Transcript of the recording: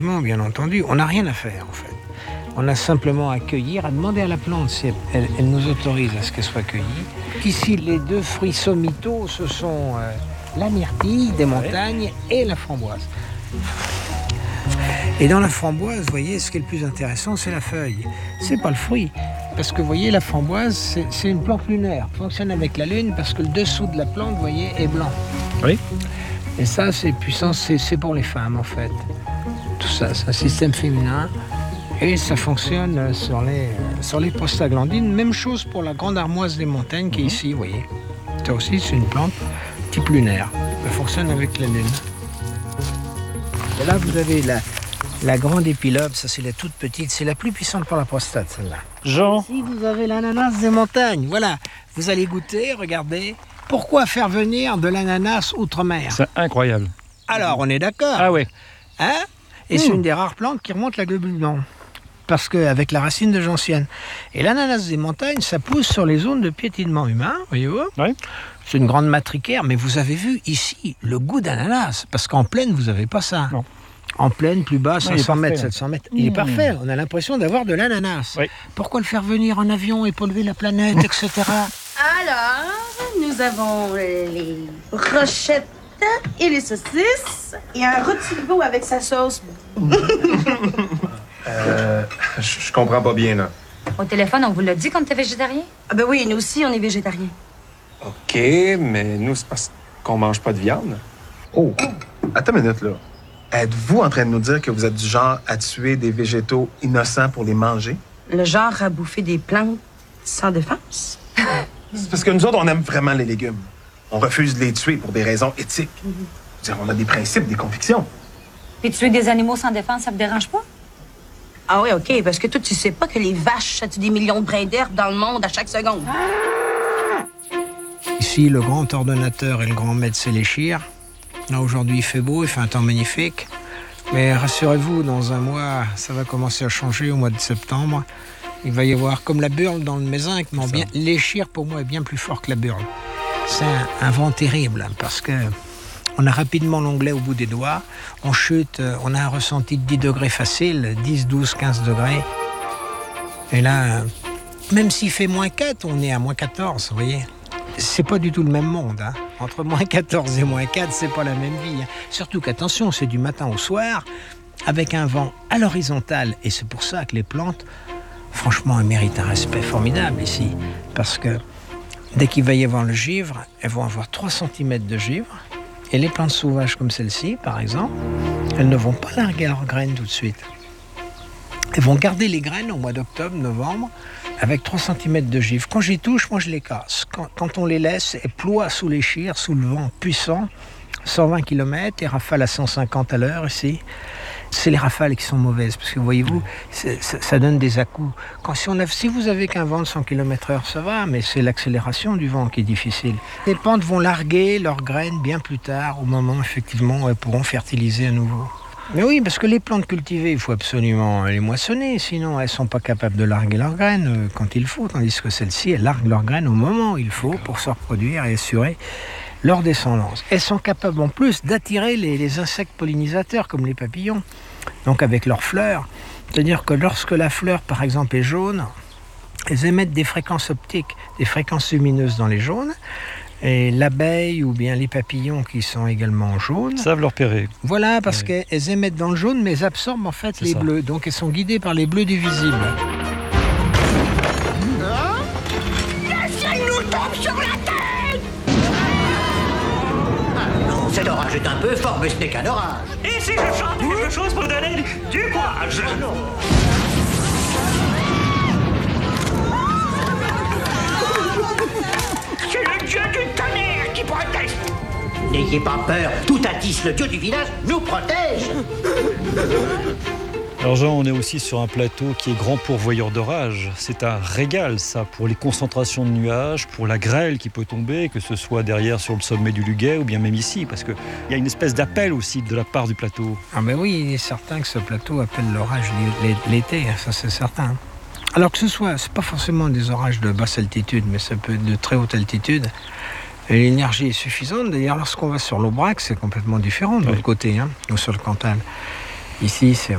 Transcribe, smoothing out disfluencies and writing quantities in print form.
Non, bien entendu, on n'a rien à faire en fait. On a simplement à cueillir, à demander à la plante si elle nous autorise à ce qu'elle soit cueillie. Ici, les deux fruits sommitaux, ce sont la myrtille des montagnes et la framboise. Et dans la framboise, vous voyez, ce qui est le plus intéressant, c'est la feuille. C'est pas le fruit. Parce que vous voyez, la framboise, c'est une plante lunaire. Elle fonctionne avec la lune parce que le dessous de la plante, vous voyez, est blanc. Oui. Et ça, c'est puissant, c'est pour les femmes en fait. Tout ça, c'est un système féminin. Et ça fonctionne sur les prostaglandines. Même chose pour la grande armoise des montagnes qui est ici, vous voyez. Ça aussi, c'est une plante type lunaire. Elle fonctionne avec la lune. Et là, vous avez la grande épilobe, ça c'est la toute petite, c'est la plus puissante pour la prostate, celle-là. Jean. Ici, vous avez l'ananas des montagnes, voilà. Vous allez goûter, regardez. Pourquoi faire venir de l'ananas outre-mer? C'est incroyable. Alors, on est d'accord. Ah ouais. Hein? Et c'est une des rares plantes qui remonte la globule blanc. Parce qu'avec la racine de gentiane. Et l'ananas des montagnes, ça pousse sur les zones de piétinement humain, voyez-vous? Oui. C'est une grande matricaire, mais vous avez vu ici le goût d'ananas. Parce qu'en plaine, vous n'avez pas ça. Non. En plaine, plus bas, il est 500 mètres, parfait, 700 mètres. Il est parfait. On a l'impression d'avoir de l'ananas. Oui. Pourquoi le faire venir en avion et polluer la planète, etc. Alors, nous avons les brochettes et les saucisses et un rôti de veau avec sa sauce. Je comprends pas bien, là. Au téléphone, on vous l'a dit qu'on était végétarien? Ah ben oui, nous aussi, on est végétariens. OK, mais nous, c'est parce qu'on mange pas de viande. Oh, attends une minute, là. Êtes-vous en train de nous dire que vous êtes du genre à tuer des végétaux innocents pour les manger? Le genre à bouffer des plantes sans défense? C'est parce que nous autres, on aime vraiment les légumes. On refuse de les tuer pour des raisons éthiques. Je veux dire, on a des principes, des convictions. Puis tuer des animaux sans défense, ça te dérange pas? Ah oui, OK, parce que toi, tu sais pas que les vaches, ça tue des millions de brins d'herbe dans le monde à chaque seconde. Ici, le grand ordonnateur et le grand maître, c'est les chires. Là, aujourd'hui, il fait beau, il fait un temps magnifique. Mais rassurez-vous, dans un mois, ça va commencer à changer au mois de septembre. Il va y avoir comme la burle dans le mézinc. Non, bien, les chires, pour moi, est bien plus fort que la burle. C'est un vent terrible parce que on a rapidement l'onglet au bout des doigts. On chute, on a un ressenti de 10 degrés facile, 10, 12, 15 degrés. Et là, même s'il fait moins 4, on est à moins 14, vous voyez. C'est pas du tout le même monde, hein. Entre moins 14 et moins 4, c'est pas la même vie, hein. Surtout qu'attention, c'est du matin au soir, avec un vent à l'horizontale. Et c'est pour ça que les plantes, franchement, elles méritent un respect formidable ici. Parce que dès qu'il va y avoir le givre, elles vont avoir 3 cm de givre. Et les plantes sauvages comme celle-ci, par exemple, elles ne vont pas larguer leurs graines tout de suite. Elles vont garder les graines au mois d'octobre, novembre, avec 3 cm de givre. Quand j'y touche, moi je les casse. Quand on les laisse, elles ploient sous les chires, sous le vent puissant, 120 km et rafales à 150 à l'heure ici. C'est les rafales qui sont mauvaises, parce que voyez-vous, ça donne des à-coups. Si vous avez qu'un vent de 100 km/h, ça va, mais c'est l'accélération du vent qui est difficile. Les plantes vont larguer leurs graines bien plus tard, au moment effectivement où elles pourront fertiliser à nouveau. Mais oui, parce que les plantes cultivées, il faut absolument les moissonner, sinon elles ne sont pas capables de larguer leurs graines quand il faut, tandis que celles-ci, elles larguent leurs graines au moment où il faut pour se reproduire et assurer leur descendance. Elles sont capables en plus d'attirer les insectes pollinisateurs comme les papillons, donc avec leurs fleurs. C'est-à-dire que lorsque la fleur, par exemple, est jaune, elles émettent des fréquences optiques, des fréquences lumineuses dans les jaunes, et l'abeille ou bien les papillons qui sont également jaunes savent leur repérer. Voilà, parce qu'elles émettent dans le jaune, mais elles absorbent en fait les bleus. Donc elles sont guidées par les bleus du visible. Le ciel nous tombe sur la tête! Ah non, cet orage est un peu fort, mais ce n'est qu'un orage. Et si je chante quelque chose pour donner du courage? Non. C'est le dieu du tonnerre qui proteste. N'ayez pas peur, Toutatis, le dieu du village, nous protège. Alors Jean, on est aussi sur un plateau qui est grand pourvoyeur d'orages. C'est un régal, ça, pour les concentrations de nuages, pour la grêle qui peut tomber, que ce soit derrière sur le sommet du Luguet ou bien même ici, parce qu'il y a une espèce d'appel aussi de la part du plateau. Ah ben oui, il est certain que ce plateau appelle l'orage l'été, ça c'est certain. Alors que c'est pas forcément des orages de basse altitude, mais ça peut être de très haute altitude. Et l'énergie est suffisante. D'ailleurs, lorsqu'on va sur l'Aubrac, c'est complètement différent de l'autre côté, ou sur le Cantal. Ici, c'est